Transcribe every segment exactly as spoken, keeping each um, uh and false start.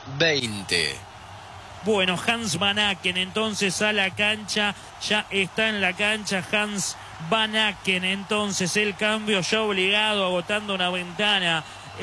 veinte. Bueno, Hans Van Aken entonces a la cancha, ya está en la cancha Hans Van Aken, entonces el cambio ya obligado, agotando una ventana.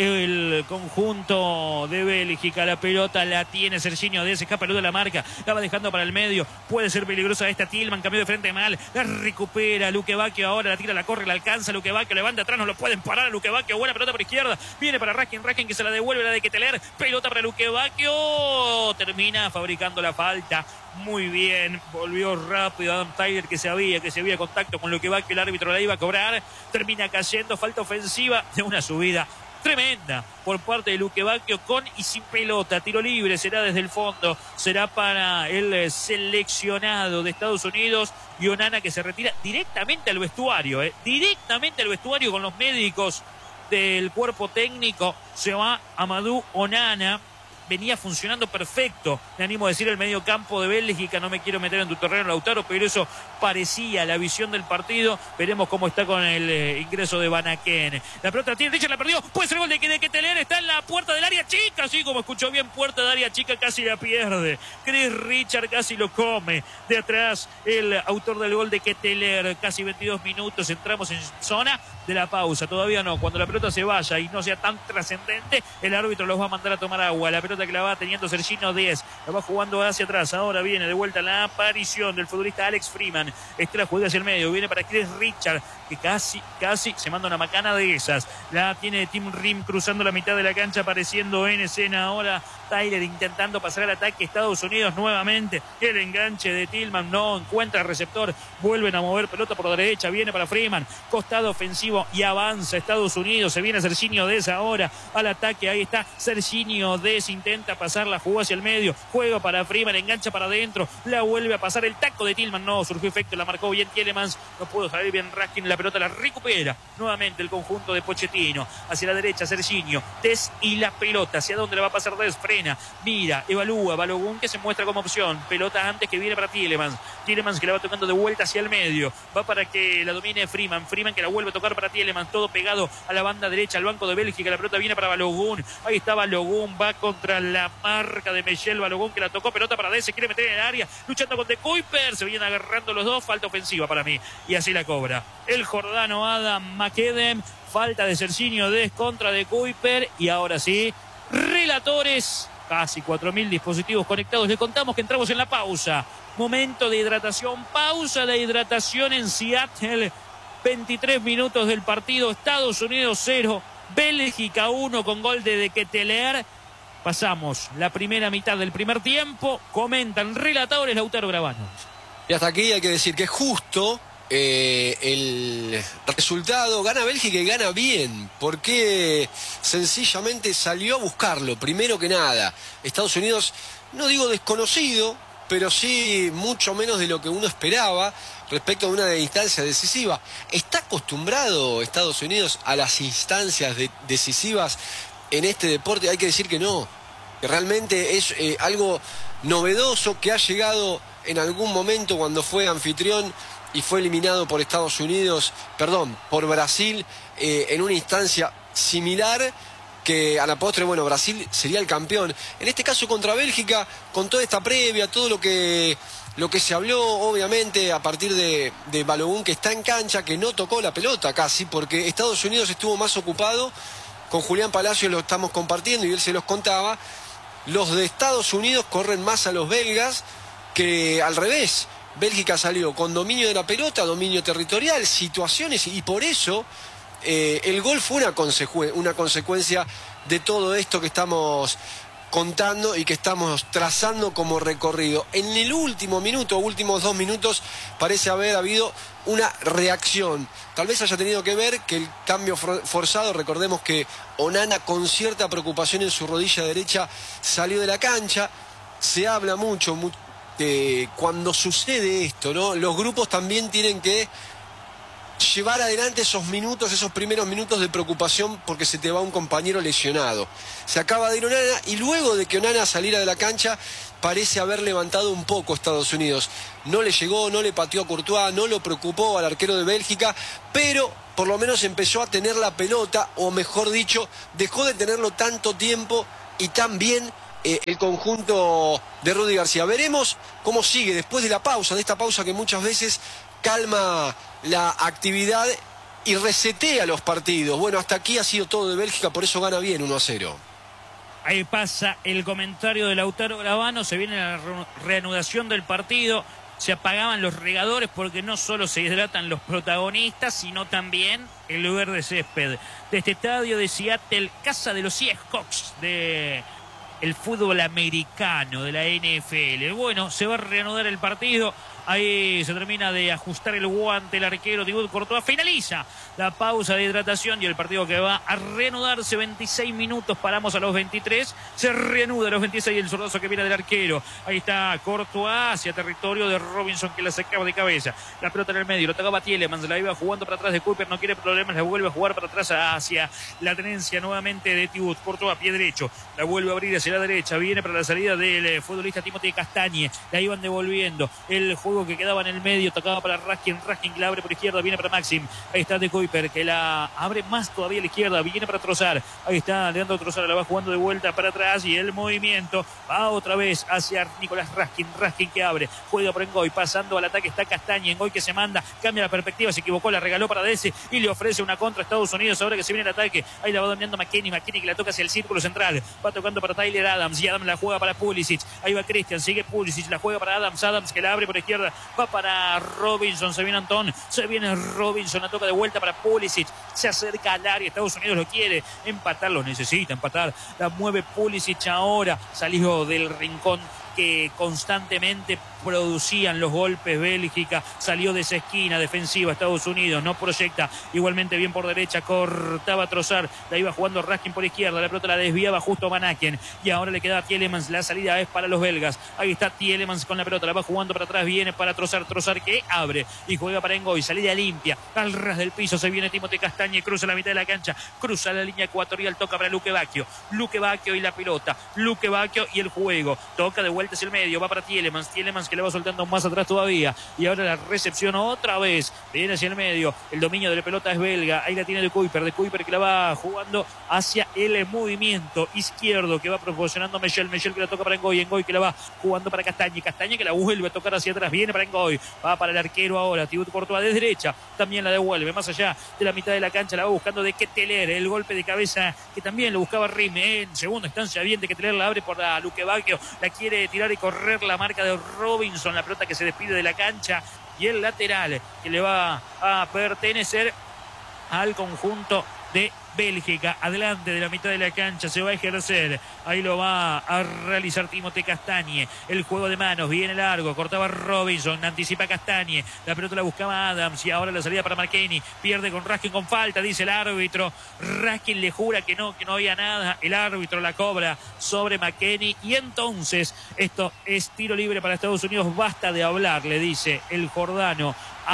El conjunto de Bélgica, la pelota la tiene Serginho Dest, escapa de la marca, la va dejando para el medio, puede ser peligrosa esta. Tillman, cambió de frente mal, la recupera Luque Bacchio, ahora la tira, la corre, la alcanza Luque Bacchio, levanta atrás, no lo pueden parar a Luque Bacchio, buena pelota por izquierda, viene para Raskin, Raskin que se la devuelve, la de Ketelaere, pelota para Luque Bacchio, termina fabricando la falta. Muy bien, volvió rápido Adam Tyler, que sabía que se había contacto con Luque Bacchio, el árbitro la iba a cobrar, termina cayendo, falta ofensiva de una subida tremenda por parte de Luque Bacchio, con y sin pelota. Tiro libre será desde el fondo, será para el seleccionado de Estados Unidos, y Onana que se retira directamente al vestuario, eh, directamente al vestuario con los médicos del cuerpo técnico. Se va Amadou Onana. Venía funcionando perfecto, me animo a decir, el medio campo de Bélgica. No me quiero meter en tu terreno, Lautaro, pero eso parecía la visión del partido. Veremos cómo está con el eh, ingreso de Van Aken. La pelota tiene, Richard la perdió, puede ser gol de, de Ketelaere, está en la puerta del área chica, así como escuchó bien, puerta de área chica, casi la pierde. Chris Richard casi lo come. De atrás el autor del gol de Ketelaere, casi veintidós minutos, entramos en zona de la pausa, todavía no. Cuando la pelota se vaya y no sea tan trascendente, el árbitro los va a mandar a tomar agua. La pelota que la va teniendo Serginho Dest, la va jugando hacia atrás, ahora viene de vuelta la aparición del futbolista Alex Freeman, este la juega hacia el medio, viene para Chris Richard, que casi, casi se manda una macana de esas, la tiene Tim Rim cruzando la mitad de la cancha, apareciendo en escena ahora Tyler intentando pasar al ataque. Estados Unidos nuevamente, el enganche de Tillman, no encuentra receptor, vuelven a mover pelota por la derecha, viene para Freeman, costado ofensivo y avanza Estados Unidos, se viene Serginho Dest ahora al ataque, ahí está Serginho Dest, intenta pasar, la jugó hacia el medio, juega para Freeman, engancha para adentro, la vuelve a pasar, el taco de Tillman, no, surgió efecto, la marcó bien Tielemans, no pudo salir bien Raskin, la pelota la recupera nuevamente el conjunto de Pochettino, hacia la derecha Serginho Dest y la pelota, hacia dónde le va a pasar Dest, frena, mira, evalúa, Balogun que se muestra como opción, pelota antes que viene para Tielemans, Tielemans que la va tocando de vuelta hacia el medio, va para que la domine Freeman, Freeman que la vuelve a tocar para Tielemans, todo pegado a la banda derecha, al banco de Bélgica, la pelota viene para Balogun, ahí está Balogun, va contra la marca de Michel Balogun que la tocó, pelota para Dest, se quiere meter en el área, luchando con De Kuiper, se vienen agarrando los dos, falta ofensiva para mí, y así la cobra el jordano Adam McEdem, falta de Serginho Dest contra De Kuiper, y ahora sí, relatores, casi cuatro mil dispositivos conectados, les contamos que entramos en la pausa, momento de hidratación, pausa de hidratación en Seattle, veintitrés minutos del partido, Estados Unidos cero, Bélgica uno con gol de De Ketelaere. Pasamos la primera mitad del primer tiempo, comentan relatores Lautaro Gravano. Y hasta aquí hay que decir que justo eh, el resultado, gana Bélgica y gana bien, porque sencillamente salió a buscarlo, primero que nada. Estados Unidos, no digo desconocido, pero sí mucho menos de lo que uno esperaba respecto a una instancia decisiva. ¿Está acostumbrado Estados Unidos a las instancias de, decisivas en este deporte? Hay que decir que no, que realmente es eh, algo novedoso, que ha llegado en algún momento cuando fue anfitrión y fue eliminado por Estados Unidos, perdón, por Brasil, eh, en una instancia similar, que a la postre, bueno, Brasil sería el campeón. En este caso contra Bélgica, con toda esta previa, todo lo que, lo que se habló, obviamente, a partir de, de Balogun, que está en cancha, que no tocó la pelota casi, porque Estados Unidos estuvo más ocupado. Con Julián Palacios lo estamos compartiendo y él se los contaba. Los de Estados Unidos corren más a los belgas que al revés. Bélgica salió con dominio de la pelota, dominio territorial, situaciones, y por eso eh, el gol fue una, consecu una consecuencia de todo esto que estamos contando y que estamos trazando como recorrido. En el último minuto, últimos dos minutos, parece haber habido una reacción. Tal vez haya tenido que ver que el cambio forzado, recordemos que Onana con cierta preocupación en su rodilla derecha salió de la cancha. Se habla mucho, mucho eh, cuando sucede esto, ¿no? Los grupos también tienen que llevar adelante esos minutos, esos primeros minutos de preocupación porque se te va un compañero lesionado. Se acaba de ir Onana y luego de que Onana saliera de la cancha parece haber levantado un poco Estados Unidos. No le llegó, no le pateó a Courtois, no lo preocupó al arquero de Bélgica, pero por lo menos empezó a tener la pelota, o mejor dicho, dejó de tenerlo tanto tiempo y tan bien eh, el conjunto de Rudy García. Veremos cómo sigue después de la pausa, de esta pausa que muchas veces calma la actividad y resetea los partidos. Bueno, hasta aquí ha sido todo de Bélgica, por eso gana bien uno a cero. Ahí pasa el comentario de Lautaro Gravano, se viene la reanudación del partido, se apagaban los regadores porque no solo se hidratan los protagonistas, sino también el verde césped de este estadio de Seattle, casa de los Seahawks de el fútbol americano, de la N F L. Bueno, se va a reanudar el partido. Ahí se termina de ajustar el guante el arquero Thibaut Courtois. Finaliza la pausa de hidratación y el partido que va a reanudarse. veintiséis minutos, paramos a los veintitrés. Se reanuda a los veintiséis el zurdazo que viene del arquero. Ahí está Courtois hacia territorio de Robinson, que la sacaba de cabeza. La pelota en el medio, lo tocaba Tielemans, la iba jugando para atrás de Kuiper, no quiere problemas, la vuelve a jugar para atrás hacia la tenencia nuevamente de Thibaut Courtois, pie derecho. La vuelve a abrir hacia la derecha, viene para la salida del futbolista Timothée Castagne. La iban devolviendo. El juego que quedaba en el medio, tocaba para Raskin, Raskin que la abre por izquierda, viene para Maxim, ahí está de Kuiper, que la abre más todavía a la izquierda, viene para Trossard, ahí está Leandro Trossard, la va jugando de vuelta para atrás y el movimiento va otra vez hacia Nicolás Raskin, Raskin que abre, juega por Ngoy, pasando al ataque está Castaña, Ngoy que se manda, cambia la perspectiva, se equivocó, la regaló para Desi y le ofrece una contra a Estados Unidos, ahora que se viene el ataque, ahí la va dominando McKennie, McKennie que la toca hacia el círculo central, va tocando para Tyler Adams y Adams la juega para Pulisic, ahí va Christian, sigue Pulisic, la juega para Adams, Adams que la abre por izquierda, va para Robinson, se viene Antón, se viene Robinson, la toca de vuelta para Pulisic, se acerca al área, Estados Unidos lo quiere empatar, lo necesita empatar, la mueve Pulisic ahora, salió del rincón que constantemente producían los golpes Bélgica, salió de esa esquina defensiva Estados Unidos, no proyecta, igualmente bien por derecha, cortaba Trossard, la iba jugando Raskin por izquierda, la pelota la desviaba justo a Van Aken y ahora le queda a Tielemans, la salida es para los belgas, ahí está Tielemans con la pelota, la va jugando para atrás, viene para Trossard, Trossard que abre y juega para Ngoy, salida limpia, al ras del piso se viene Timothée Castagne, cruza la mitad de la cancha, cruza la línea ecuatorial, toca para Luque Bacchio, Luque Bacchio y la pelota, Luque Bacchio y el juego, toca de vuelta hacia el medio, va para Tielemans, Tielemans que le va soltando más atrás todavía y ahora la recepción otra vez, viene hacia el medio, el dominio de la pelota es belga, ahí la tiene de Kuiper, de Kuiper que la va jugando hacia el movimiento izquierdo que va proporcionando Michel, Michel que la toca para Ngoy, Ngoy que la va jugando para Castañe, Castañe que la vuelve a tocar hacia atrás, viene para Ngoy, va para el arquero ahora, Thibaut Courtois de derecha, también la devuelve, más allá de la mitad de la cancha, la va buscando de Ketteler, el golpe de cabeza que también lo buscaba Rime, en segunda instancia bien de Ketteler, la abre por la Luque Bacchio, la quiere tirar y correr la marca de Robinson, la pelota que se despide de la cancha y el lateral que le va a pertenecer al conjunto de Bélgica, adelante de la mitad de la cancha, se va a ejercer, ahí lo va a realizar Timothée Castagne, el juego de manos, viene largo, cortaba Robinson, anticipa Castagne, la pelota la buscaba Adams y ahora la salida para McKennie, pierde con Raskin con falta, dice el árbitro, Raskin le jura que no, que no había nada, el árbitro la cobra sobre McKennie y entonces esto es tiro libre para Estados Unidos, basta de hablar, le dice el jordano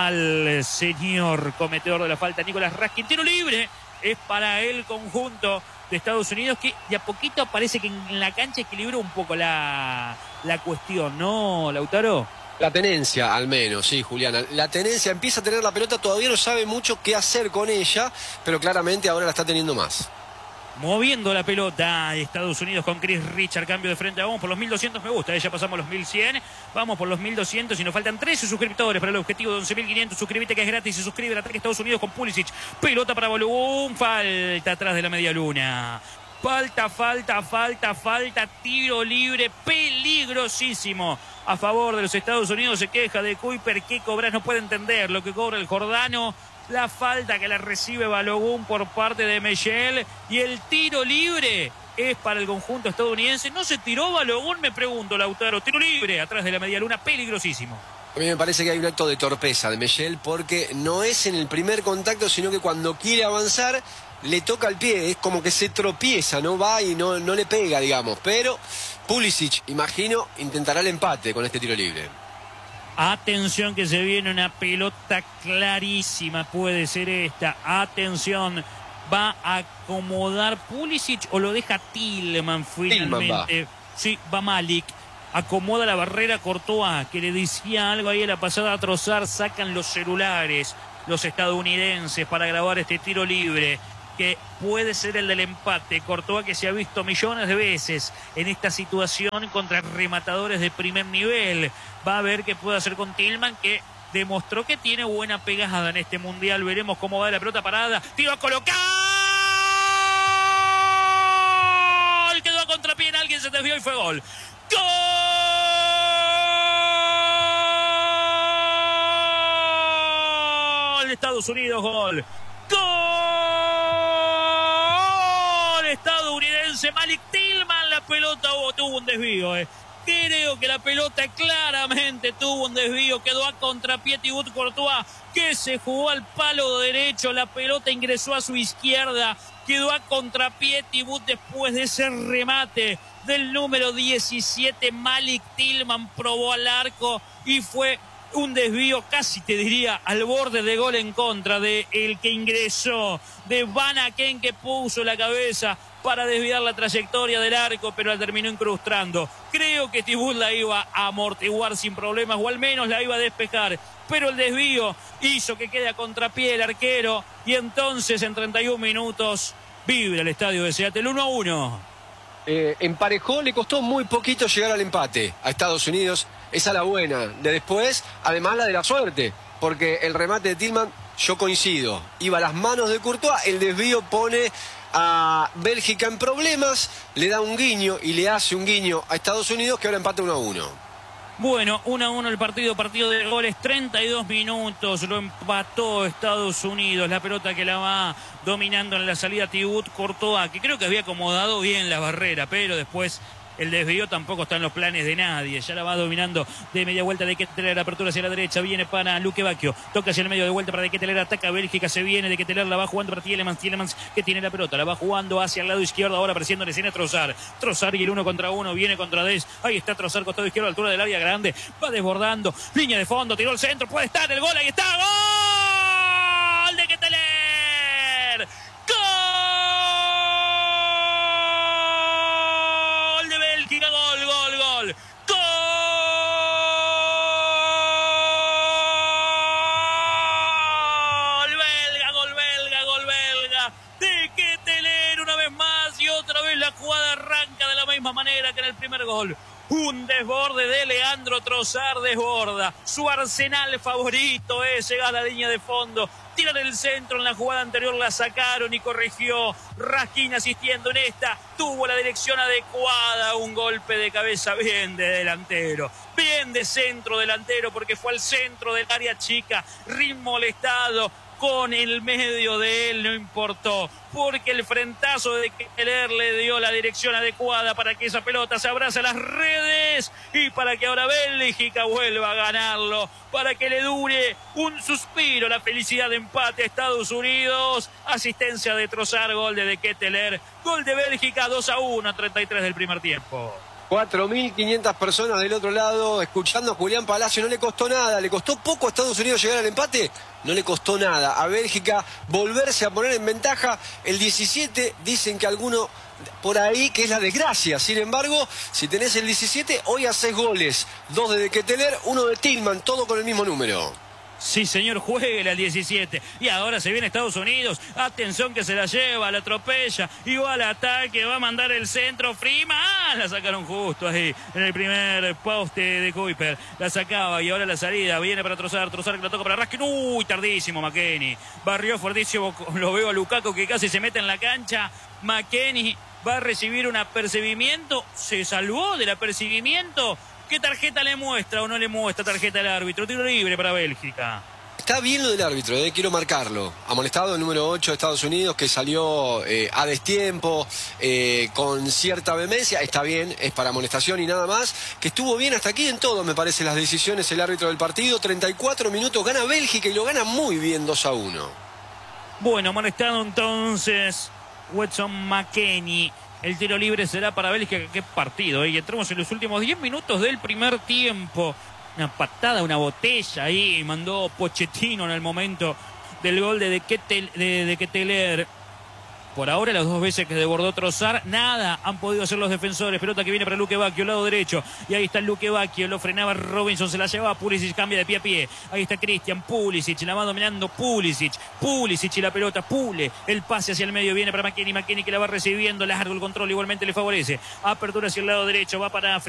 al señor cometedor de la falta, Nicolás Raskin, tiro libre. Es para el conjunto de Estados Unidos que de a poquito parece que en la cancha equilibró un poco la, la cuestión, ¿no, Lautaro? La tenencia, al menos, sí, Juliana. La tenencia empieza a tener la pelota, todavía no sabe mucho qué hacer con ella, pero claramente ahora la está teniendo más. Moviendo la pelota Estados Unidos con Chris Richard, cambio de frente, vamos por los mil doscientos me gusta, ya pasamos los mil cien, vamos por los mil doscientos y nos faltan trece suscriptores para el objetivo de once mil quinientos, suscríbete que es gratis y suscribe al ataque Estados Unidos con Pulisic, pelota para Balogun, falta atrás de la media luna. Falta, falta, falta, falta, tiro libre, peligrosísimo. A favor de los Estados Unidos se queja de Kuiper, ¿qué cobras? No puede entender lo que cobra el jordano. La falta que la recibe Balogun por parte de Michel y el tiro libre es para el conjunto estadounidense. ¿No se tiró Balogun? Me pregunto, Lautaro. Tiro libre atrás de la media luna, peligrosísimo. A mí me parece que hay un acto de torpeza de Michel porque no es en el primer contacto, sino que cuando quiere avanzar le toca el pie, es como que se tropieza, no va y no, no le pega, digamos. Pero Pulisic, imagino, intentará el empate con este tiro libre. Atención que se viene una pelota clarísima, puede ser esta. Atención, va a acomodar Pulisic o lo deja Tielemans finalmente. Va. Sí, va Malik. Acomoda la barrera Courtois, que le decía algo ahí a la pasada a Trossard. Sacan los celulares los estadounidenses para grabar este tiro libre. que puede ser el del empate. Courtois, que se ha visto millones de veces en esta situación contra rematadores de primer nivel. Va a ver qué puede hacer con Tillman, que demostró que tiene buena pegada en este mundial. Veremos cómo va la pelota parada. Tiro a colocar. Quedó a contrapié en alguien, se desvió y fue gol. ¡Gol! Estados Unidos, gol. ¡Gol! Estadounidense. Malik Tillman, la pelota oh, tuvo un desvío, eh. Creo que la pelota claramente tuvo un desvío, quedó a contrapié Thibaut Courtois, que se jugó al palo derecho, la pelota ingresó a su izquierda, quedó a contrapié Thibaut después de ese remate del número diecisiete, Malik Tillman probó al arco y fue un desvío, casi te diría, al borde de gol en contra de el que ingresó, de Van Aken, que puso la cabeza para desviar la trayectoria del arco, pero la terminó incrustando. Creo que Thibaut la iba a amortiguar sin problemas, o al menos la iba a despejar, pero el desvío hizo que quede a contrapié el arquero, y entonces en treinta y un minutos vibra el estadio de Seattle. Uno a uno. Eh, emparejó, le costó muy poquito llegar al empate a Estados Unidos. Esa es la buena. De después, además la de la suerte, porque el remate de Tillman, yo coincido, iba a las manos de Courtois, el desvío pone a Bélgica en problemas, le da un guiño y le hace un guiño a Estados Unidos, que ahora empata uno a uno. Bueno, uno a uno el partido, partido de goles, treinta y dos minutos, lo empató Estados Unidos, la pelota que la va dominando en la salida Thibaut Courtois, que creo que había acomodado bien la barrera, pero después el desvío tampoco está en los planes de nadie. Ya la va dominando de media vuelta de Ketteler, apertura hacia la derecha, viene para Luque Bacchio, toca hacia el medio de vuelta para de Ketteler, ataca a Bélgica, se viene de Ketteler, la va jugando para Tielemans, Tielemans que tiene la pelota, la va jugando hacia el lado izquierdo, ahora apareciendo en escena Trossard, Trossard y el uno contra uno, viene contra Des, ahí está Trossard, costado izquierdo, a altura del área grande, va desbordando, línea de fondo, tiró el centro, puede estar el gol, ahí está, gol de Ketteler, gol de Bélgica, gol, gol, gol, gol belga, gol belga, gol belga de Ketteler una vez más, y otra vez la jugada arranca de la misma manera que en el primer gol. Un desborde de Leandro Trossard, desborda su arsenal favorito, ese llega a la línea de fondo, tira del centro, en la jugada anterior la sacaron y corrigió, Raskin asistiendo en esta, tuvo la dirección adecuada, un golpe de cabeza bien de delantero, bien de centro delantero, porque fue al centro del área chica, Rin molestado, con el medio de él no importó, porque el frentazo de Ketteler le dio la dirección adecuada para que esa pelota se abrace a las redes y para que ahora Bélgica vuelva a ganarlo, para que le dure un suspiro la felicidad de empate a Estados Unidos. Asistencia de Trossard, gol de, de Ketteler, gol de Bélgica, dos a uno, treinta y tres del primer tiempo. cuatro mil quinientas personas del otro lado escuchando a Julián Palacio. No le costó nada, le costó poco a Estados Unidos llegar al empate, no le costó nada a Bélgica volverse a poner en ventaja. El diecisiete, dicen que alguno por ahí que es la desgracia, sin embargo, si tenés el diecisiete, hoy haces goles, dos de Ketteler, uno de Tillman, todo con el mismo número. Sí, señor, juegue al diecisiete. Y ahora se viene Estados Unidos. Atención que se la lleva, la atropella. Y va al ataque, va a mandar el centro. Frima. ¡Ah! La sacaron justo ahí en el primer poste de Kuiper. La sacaba y ahora la salida. Viene para Trossard. Trossard que la toca para Raskin. Uy, tardísimo McKennie. Barrió fuertísimo. Lo veo a Lukaku que casi se mete en la cancha. McKennie va a recibir un apercibimiento. Se salvó del apercibimiento. ¿Qué tarjeta le muestra o no le muestra tarjeta al árbitro? Tiro libre para Bélgica. Está bien lo del árbitro, eh, quiero marcarlo. Amonestado el número ocho de Estados Unidos, que salió eh, a destiempo, eh, con cierta vehemencia. Está bien, es para amonestación y nada más. Que estuvo bien hasta aquí en todo, me parece, las decisiones el árbitro del partido. treinta y cuatro minutos, gana Bélgica y lo gana muy bien, dos a uno. Bueno, amonestado entonces Weston McKennie. El tiro libre será para Bélgica. Qué partido, ¿eh? Y entramos en los últimos diez minutos del primer tiempo. Una patada, una botella ahí. Mandó Pochettino en el momento del gol de De Ketteler. Por ahora, las dos veces que desbordó Trossard, nada han podido hacer los defensores. Pelota que viene para Luque Bacchio, lado derecho. Y ahí está Luque Bacchio, lo frenaba Robinson, se la llevaba Pulisic, cambia de pie a pie. Ahí está Christian Pulisic, la va dominando Pulisic. Pulisic y la pelota, Pule. El pase hacia el medio viene para McKennie. McKennie que la va recibiendo, largo el control, igualmente le favorece. Apertura hacia el lado derecho, va para